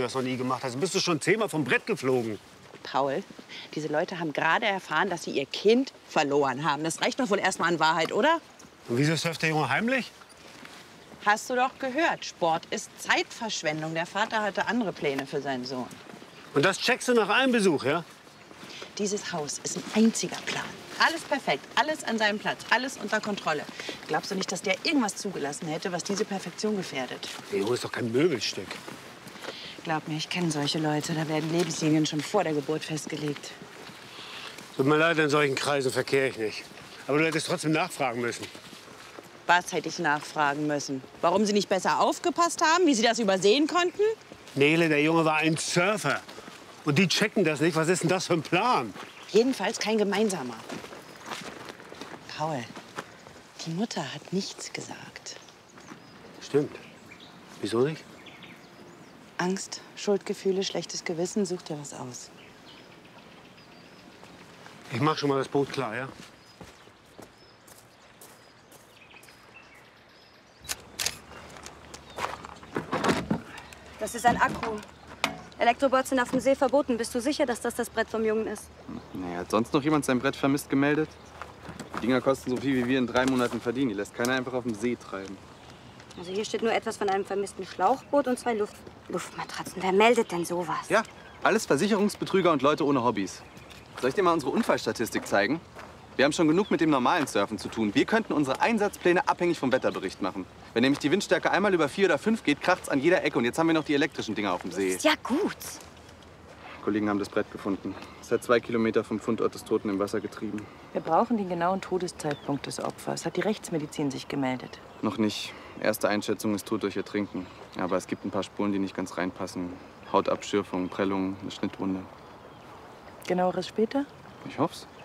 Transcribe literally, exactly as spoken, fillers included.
das noch nie gemacht hast. Bist du schon zehnmal vom Brett geflogen? Paul, diese Leute haben gerade erfahren, dass sie ihr Kind verloren haben. Das reicht doch wohl erstmal an Wahrheit, oder? Und wieso surft der Junge heimlich? Hast du doch gehört. Sport ist Zeitverschwendung. Der Vater hatte andere Pläne für seinen Sohn. Und das checkst du nach einem Besuch, ja? Dieses Haus ist ein einziger Plan. Alles perfekt, alles an seinem Platz, alles unter Kontrolle. Glaubst du nicht, dass der irgendwas zugelassen hätte, was diese Perfektion gefährdet? Der Junge ist doch kein Möbelstück. Glaub mir, ich kenne solche Leute. Da werden Lebenslinien schon vor der Geburt festgelegt. Tut mir leid, in solchen Kreisen verkehre ich nicht. Aber du hättest trotzdem nachfragen müssen. Was hätte ich nachfragen müssen? Warum Sie nicht besser aufgepasst haben, wie Sie das übersehen konnten? Nele, der Junge war ein Surfer. Und die checken das nicht. Was ist denn das für ein Plan? Jedenfalls kein gemeinsamer. Paul, die Mutter hat nichts gesagt. Stimmt. Wieso nicht? Angst, Schuldgefühle, schlechtes Gewissen, such dir was aus. Ich mach schon mal das Boot klar, ja? Das ist ein Akku. Elektroboards sind auf dem See verboten. Bist du sicher, dass das das Brett vom Jungen ist? Naja, hat sonst noch jemand sein Brett vermisst gemeldet? Die Dinger kosten so viel, wie wir in drei Monaten verdienen. Die lässt keiner einfach auf dem See treiben. Also hier steht nur etwas von einem vermissten Schlauchboot und zwei Luft Luftmatratzen. Wer meldet denn sowas? Ja, alles Versicherungsbetrüger und Leute ohne Hobbys. Soll ich dir mal unsere Unfallstatistik zeigen? Wir haben schon genug mit dem normalen Surfen zu tun. Wir könnten unsere Einsatzpläne abhängig vom Wetterbericht machen. Wenn nämlich die Windstärke einmal über vier oder fünf geht, kracht's an jeder Ecke. Und jetzt haben wir noch die elektrischen Dinger auf dem See. Ist ja gut. Die Kollegen haben das Brett gefunden. Es hat zwei Kilometer vom Fundort des Toten im Wasser getrieben. Wir brauchen den genauen Todeszeitpunkt des Opfers. Hat die Rechtsmedizin sich gemeldet? Noch nicht. Erste Einschätzung ist Tod durch Ertrinken. Aber es gibt ein paar Spuren, die nicht ganz reinpassen. Hautabschürfung, Prellung, eine Schnittwunde. Genaueres später? Ich hoff's.